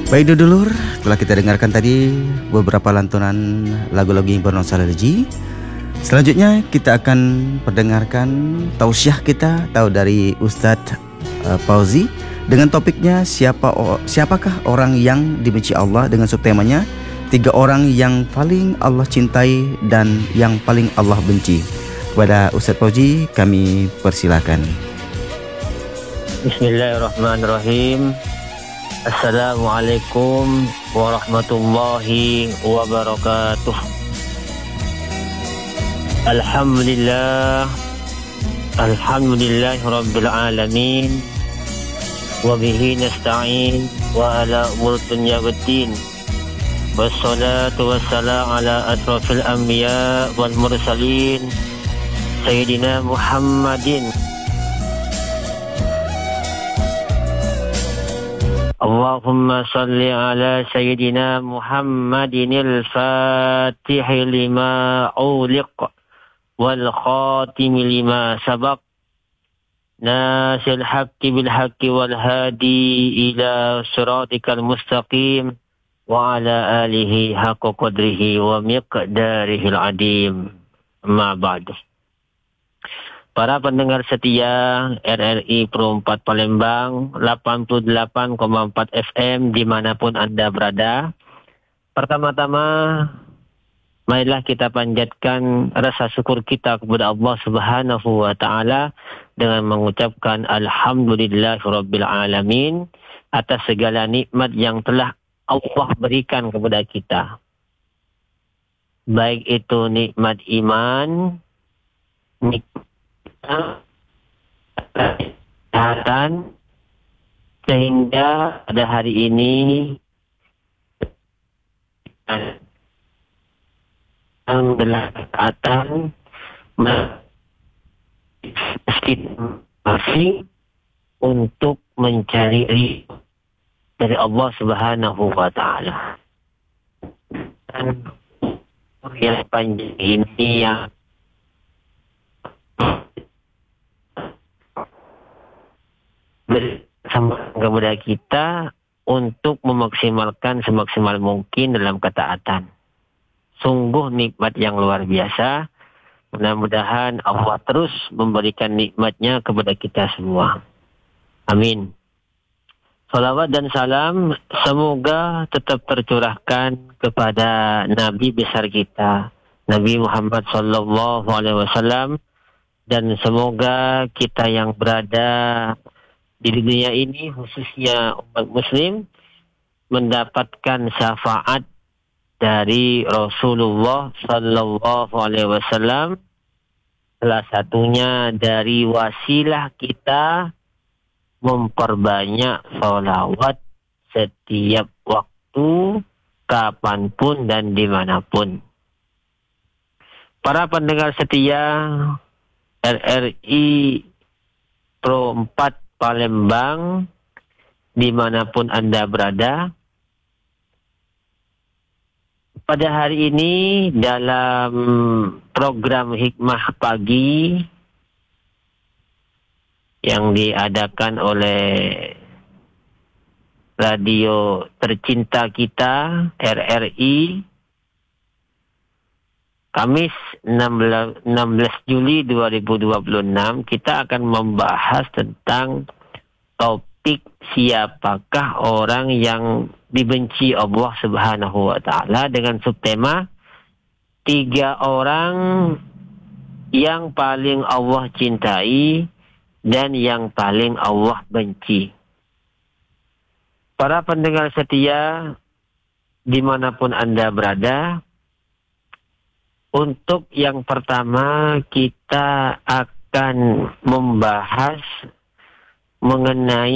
Baik dulur, telah kita dengarkan tadi beberapa lantunan lagu-lagu yang bernostalgia. Selanjutnya kita akan perdengarkan tausiah kita dari Ustadz Fauzi dengan topiknya siapakah orang yang dibenci Allah, dengan subtemanya 3 orang yang paling Allah cintai dan yang paling Allah benci. Kepada Ustadz Fauzi kami persilakan. Bismillahirrahmanirrahim. Assalamualaikum warahmatullahi wabarakatuh. Alhamdulillah rabbil alamin, wa bihi nasta'in wa ala umur dunya waddin, wassalatu wassalamu ala asrafil anbiya wal mursalin sayyidina Muhammadin. Allahumma salli ala sayyidina Muhammadinil fatihi lima uliq wal khatimi lima sabaq nasil haqqi bil haqqi wal hadi ila siratikal mustaqim wa ala alihi haqqa qadrihi wa miqdarihil adim. Amma ba'du. Para pendengar setia RRI Pro 4 Palembang 88,4 FM dimanapun Anda berada. Pertama-tama, marilah kita panjatkan rasa syukur kita kepada Allah Subhanahu wa Ta'ala dengan mengucapkan Alhamdulillahirabbil alamin atas segala nikmat yang telah Allah berikan kepada kita. Baik itu nikmat iman, nikmat kesehatan, sehingga pada hari ini yang kesehatan masih untuk mencari ridho dari Allah Subhanahu wa Ta'ala. Dan yang panjang ini yang bersama kepada kita untuk memaksimalkan semaksimal mungkin dalam ketaatan. Sungguh nikmat yang luar biasa. Mudah-mudahan Allah terus memberikan nikmatnya kepada kita semua. Amin. Salawat dan salam semoga tetap tercurahkan kepada Nabi besar kita, Nabi Muhammad sallallahu alaihi wasallam, dan semoga kita yang berada di dunia ini, khususnya umat muslim, mendapatkan syafaat dari Rasulullah sallallahu alaihi wasallam. Salah satunya dari wasilah kita memperbanyak sholawat setiap waktu, kapanpun dan dimanapun. Para pendengar setia RRI Pro 4 Palembang dimanapun Anda berada, pada hari ini dalam program Hikmah Pagi yang diadakan oleh radio tercinta kita RRI, Kamis 16 Juli 2026, kita akan membahas tentang topik siapakah orang yang dibenci Allah Subhanahu wa Ta'ala dengan subtema 3 orang yang paling Allah cintai dan yang paling Allah benci. Para pendengar setia dimanapun Anda berada, untuk yang pertama kita akan membahas mengenai